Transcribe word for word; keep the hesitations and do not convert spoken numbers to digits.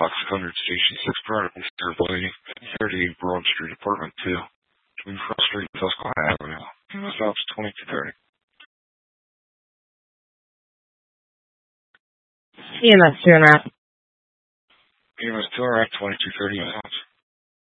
Fox one hundred Station six Chronicles, Airplane, thirty-eight Broad Street, Apartment two, between Frost Street and Susquehanna Avenue. E M S ops twenty-two thirty. E M S two and a half. E M S two and a half, twenty-two thirty.